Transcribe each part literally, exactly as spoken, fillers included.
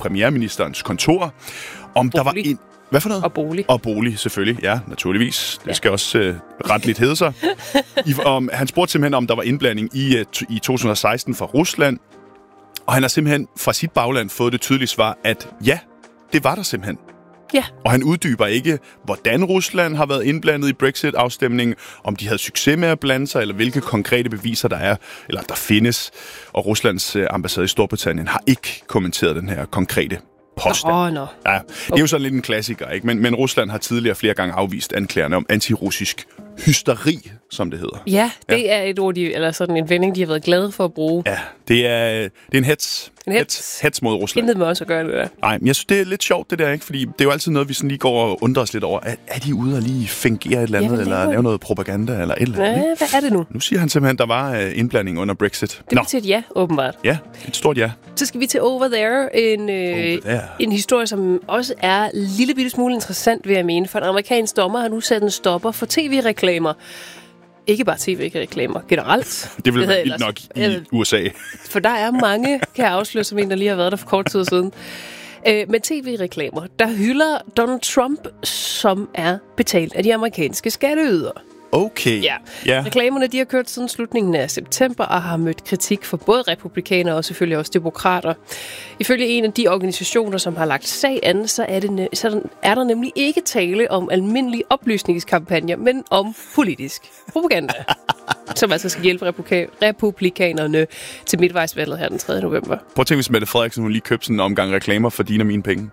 premierministerens kontor. Om der var en... Hvad for noget? Og bolig. Og bolig, selvfølgelig. Ja, naturligvis. Det ja. skal også øh, retligt hedde sig. I, om, han spurgte simpelthen, om der var indblanding i, uh, i to tusind og seksten fra Rusland. Og han har simpelthen fra sit bagland fået det tydelige svar, at ja, det var der simpelthen. Ja. Og han uddyber ikke, hvordan Rusland har været indblandet i Brexit-afstemningen, om de havde succes med at blande sig, eller hvilke konkrete beviser der er, eller der findes. Og Ruslands ambassade i Storbritannien har ikke kommenteret den her konkrete påstand. Åh, oh, no. Ja, det er jo sådan lidt en klassiker, ikke? Men, men Rusland har tidligere flere gange afvist anklagerne om antirussisk hysteri, som det hedder. Ja, det ja. er et ord, de, eller sådan en vending, de har været glade for at bruge. Ja, det er, det er en hets. En hets. Hets mod Rusland. Intet med også at gøre det der. Nej, men jeg synes, det er lidt sjovt, det der, ikke? Fordi det er jo altid noget, vi sådan lige går og undrer os lidt over. Er, er de ude og lige fingere et eller andet, ja, eller lave noget propaganda, eller et eller andet? Ja, hvad er det nu? Nu siger han simpelthen, at der var uh, indblanding under Brexit. Det betyder et ja, åbenbart. Ja, et stort ja. Så skal vi til Over There, en, øh, Over there. en historie, som også er en lille bitte smule interessant, vil jeg mene. For en amerikansk dommer har nu sat en stopper for tv-reklamer. Ikke bare tv-reklamer, generelt. Det vil være vildt nok i U S A. For der er mange, kan jeg afsløre, som en, der lige har været der for kort tid siden. Øh, med tv-reklamer, der hylder Donald Trump, som er betalt af de amerikanske skatteydere. Okay. Ja. ja. Reklamerne, de har kørt siden slutningen af september og har mødt kritik fra både republikanere og selvfølgelig også demokrater. Ifølge en af de organisationer, som har lagt sag an, så er, det, så er der nemlig ikke tale om almindelige oplysningskampagner, men om politisk propaganda, som altså skal hjælpe republikanerne til midtvejsvalget her den tredje november. Prøv at tænke, hvis Mette Frederiksen hun lige købte sådan en omgang reklamer for dine og mine penge.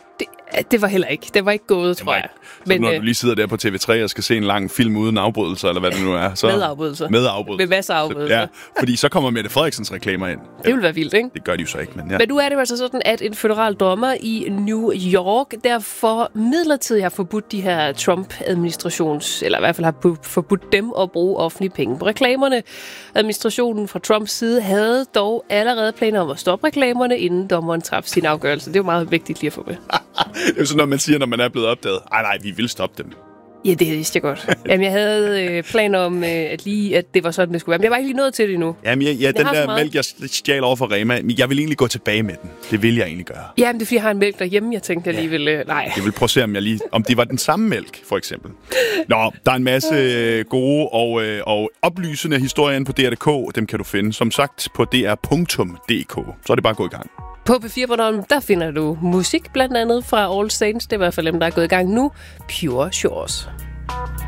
Det, det var heller ikke. Det var ikke gået, tror jeg. Men, når øh, du lige sidder der på T V tre og skal se en lang film uden afbrydelser, eller hvad det nu er. Så, med afbrydelser. Med afbrydelser. Med masser af afbrydelser. Ja, fordi så kommer Mette Frederiksens reklamer ind. Det vil være vildt, ikke? Det gør de jo så ikke, men ja. Men nu er det jo altså sådan, at en federal dommer i New York derfor midlertidigt har forbudt de her Trump-administrations, eller i hvert fald har forbudt dem at bruge offentlige penge på reklamerne. Administrationen fra Trumps side havde dog allerede planer om at stoppe reklamerne, inden dommeren traf sin afgørelse. Det er jo meget vigtigt lige at få med. Det er jo sådan, når man siger, når man er blevet opdaget. Ej, nej, vi vil stoppe dem. Ja, det vidste jeg godt. Jamen, jeg havde øh, planer om, øh, at, lige, at det var sådan, det skulle være. Men jeg var ikke lige nået til det endnu. Jamen, ja, ja den der mælk, jeg stjal over for Rema, jeg vil egentlig gå tilbage med den. Det vil jeg egentlig gøre. Jamen, det er fordi, jeg har en mælk derhjemme. Jeg tænkte, jeg lige ville... Øh, nej. Jeg vil prøve at se, om, jeg lige, om det var den samme mælk, for eksempel. Nå, der er en masse øh, gode og, øh, og oplysende historier på D R punktum d k. Dem kan du finde, som sagt, på d r punktum d k. Så er det bare at gå i gang. På P fire punktum d k, der finder du musik, blandt andet fra All Saints. Det er i hvert fald dem, der er gået i gang nu. Pure Shores.